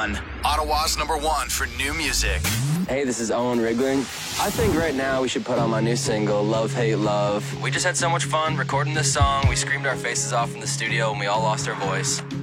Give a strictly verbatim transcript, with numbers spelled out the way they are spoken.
one. Ottawa's number one for new music. Hey, this is Owen Rigling. I think right now we should put on my new single, Love, Hate, Love. We just had so much fun recording this song. We screamed our faces off in the studio and we all lost our voice.